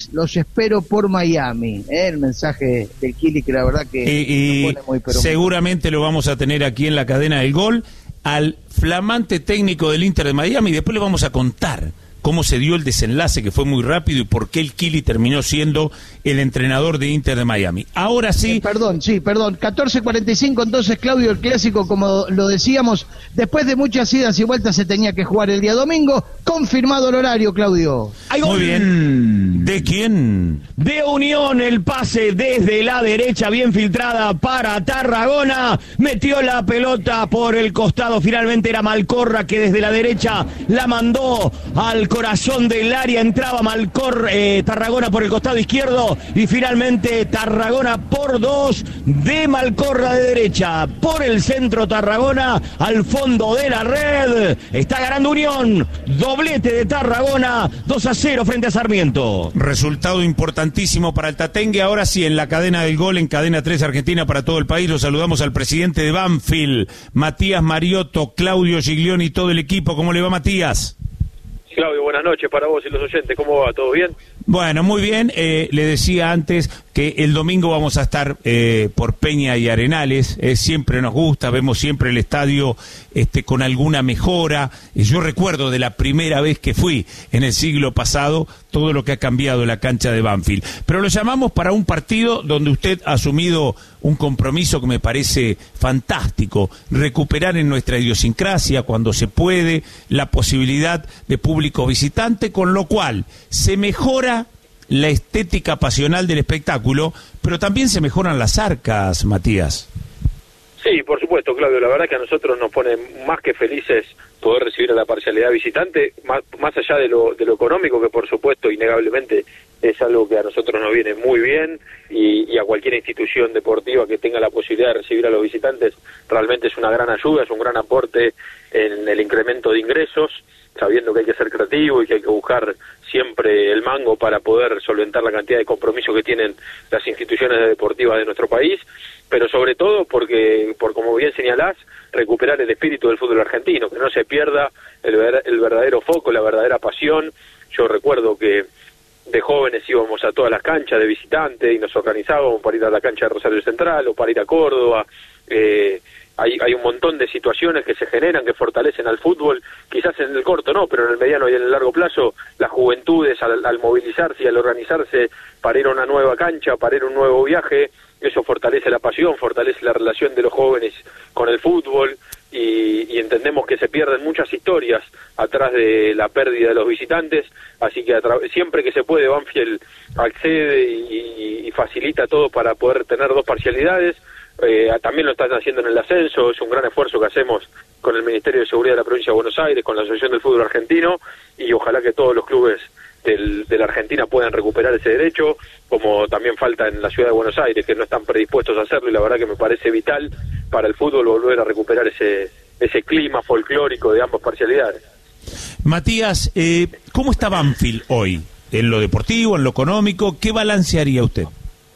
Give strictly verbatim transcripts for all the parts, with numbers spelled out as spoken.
los espero por Miami. ¿eh? El mensaje del Kili, que la verdad que y, y pone muy, pero seguramente muy... lo vamos a tener aquí en la cadena del gol al flamante técnico del Inter de Miami, y después le vamos a contar cómo se dio el desenlace, que fue muy rápido, y por qué el Kili terminó siendo el entrenador de Inter de Miami. Ahora sí... Eh, perdón, sí, perdón. catorce cuarenta y cinco, entonces, Claudio, el clásico, como lo decíamos, después de muchas idas y vueltas se tenía que jugar el día domingo. Confirmado el horario, Claudio. Muy bien. ¿De quién? De Unión, el pase desde la derecha, bien filtrada para Tarragona. Metió la pelota por el costado. Finalmente era Malcorra que desde la derecha la mandó al corazón del área. Entraba Malcor, eh, Tarragona por el costado izquierdo. Y finalmente Tarragona por dos de Malcorra de derecha. Por el centro Tarragona al fondo de la red. Está ganando Unión. Doblete de Tarragona. dos a cero frente a Sarmiento. Resultado importantísimo para el Tatengue. Ahora sí, en la cadena del gol, en Cadena tres Argentina para todo el país, los saludamos al presidente de Banfield, Matías Mariotto, Claudio Giglioni y todo el equipo. ¿Cómo le va, Matías? Claudio, buenas noches para vos y los oyentes. ¿Cómo va? ¿Todo bien? Bueno, muy bien. Eh, le decía antes que el domingo vamos a estar eh, por Peña y Arenales. Eh, siempre nos gusta, vemos siempre el estadio este, con alguna mejora. Eh, yo recuerdo de la primera vez que fui en el siglo pasado todo lo que ha cambiado la cancha de Banfield. Pero lo llamamos para un partido donde usted ha asumido un compromiso que me parece fantástico, recuperar en nuestra idiosincrasia, cuando se puede, la posibilidad de público visitante, con lo cual se mejora la estética pasional del espectáculo, pero también se mejoran las arcas, Matías. Sí, por supuesto, Claudio, la verdad que a nosotros nos pone más que felices poder recibir a la parcialidad visitante, más, más allá de lo, de lo económico, que por supuesto, innegablemente, es algo que a nosotros nos viene muy bien, y, y a cualquier institución deportiva que tenga la posibilidad de recibir a los visitantes, realmente es una gran ayuda, es un gran aporte en el incremento de ingresos, sabiendo que hay que ser creativo y que hay que buscar siempre el mango para poder solventar la cantidad de compromisos que tienen las instituciones deportivas de nuestro país, pero sobre todo porque, por como bien señalás, recuperar el espíritu del fútbol argentino, que no se pierda el, ver, el verdadero foco, la verdadera pasión. Yo recuerdo que de jóvenes íbamos a todas las canchas de visitante y nos organizábamos para ir a la cancha de Rosario Central o para ir a Córdoba. eh, Hay, hay un montón de situaciones que se generan, que fortalecen al fútbol, quizás en el corto no, pero en el mediano y en el largo plazo, las juventudes al, al movilizarse y al organizarse para ir a una nueva cancha, para ir a un nuevo viaje, eso fortalece la pasión, fortalece la relación de los jóvenes con el fútbol, y, y entendemos que se pierden muchas historias atrás de la pérdida de los visitantes, así que a siempre que se puede Banfield accede y, y facilita todo para poder tener dos parcialidades. Eh, también lo están haciendo en el ascenso, es un gran esfuerzo que hacemos con el Ministerio de Seguridad de la Provincia de Buenos Aires, con la Asociación del Fútbol Argentino, y ojalá que todos los clubes del, de la Argentina puedan recuperar ese derecho, como también falta en la Ciudad de Buenos Aires, que no están predispuestos a hacerlo, y la verdad que me parece vital para el fútbol volver a recuperar ese, ese clima folclórico de ambas parcialidades. Matías, eh, ¿cómo está Banfield hoy? ¿En lo deportivo, en lo económico? ¿Qué balance haría usted?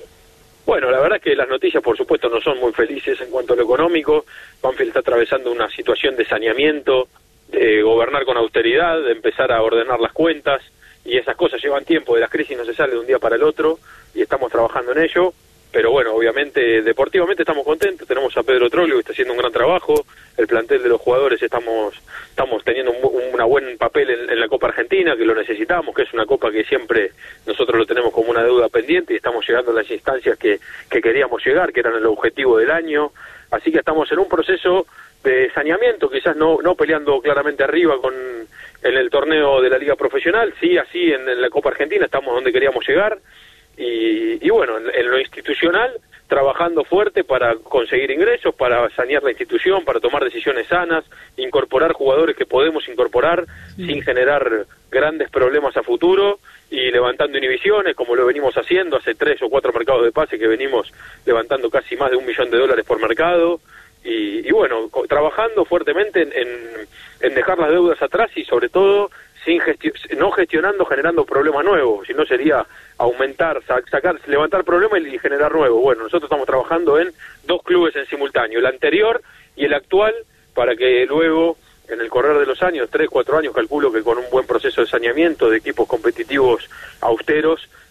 Bueno, la verdad es que las noticias, por supuesto, no son muy felices en cuanto a lo económico. Banfield está atravesando una situación de saneamiento, de gobernar con austeridad, de empezar a ordenar las cuentas, y esas cosas llevan tiempo, de las crisis no se sale de un día para el otro, y estamos trabajando en ello. Pero bueno, obviamente, deportivamente estamos contentos, tenemos a Pedro Troglio que está haciendo un gran trabajo, el plantel de los jugadores estamos estamos teniendo un, un buen papel en, en la Copa Argentina, que lo necesitamos, que es una copa que siempre nosotros lo tenemos como una deuda pendiente, y estamos llegando a las instancias que, que queríamos llegar, que eran el objetivo del año, así que estamos en un proceso de saneamiento, quizás no, no peleando claramente arriba con en el torneo de la Liga Profesional, sí, así en, en la Copa Argentina estamos donde queríamos llegar. Y, y bueno, en, en lo institucional, trabajando fuerte para conseguir ingresos, para sanear la institución, para tomar decisiones sanas, incorporar jugadores que podemos incorporar sí. sin generar grandes problemas a futuro, y levantando inhibiciones, como lo venimos haciendo hace tres o cuatro mercados de pase, que venimos levantando casi más de un millón de dólares por mercado, y, y bueno, trabajando fuertemente en, en, en dejar las deudas atrás, y sobre todo sin gesti- no gestionando, generando problemas nuevos, si no sería aumentar, sacar, levantar problemas y generar nuevos. Bueno, nosotros estamos trabajando en dos clubes en simultáneo, el anterior y el actual, para que luego, en el correr de los años, tres, cuatro años, calculo que con un buen proceso de saneamiento de equipos competitivos austeros,